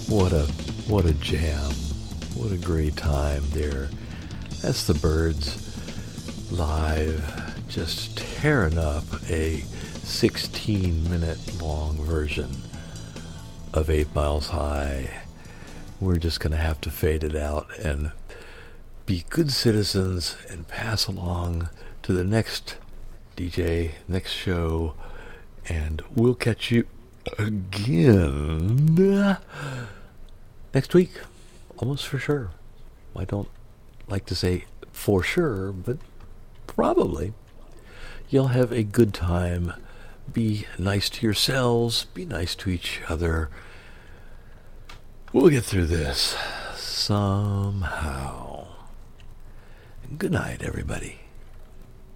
What a jam. What a great time there. That's the Byrds live, just tearing up a 16-minute long version of 8 Miles High. We're just going to have to fade it out and be good citizens and pass along to the next DJ, next show, and we'll catch you again next week, almost for sure. I don't like to say for sure, but probably. You'll have a good time. Be nice to yourselves. Be nice to each other. We'll get through this somehow. Good night, everybody.